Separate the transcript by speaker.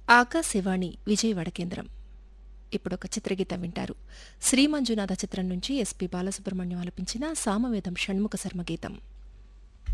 Speaker 1: ఆకాశవాణి విజయవాడ కేంద్రం. ఇప్పుడొక చిత్రగీతం వింటారు. శ్రీ మంజునాథ చిత్రం నుంచి ఎస్పి బాలసుబ్రహ్మణ్యం ఆలపించిన సామవేదం షణ్ముఖ శర్మ గీతం.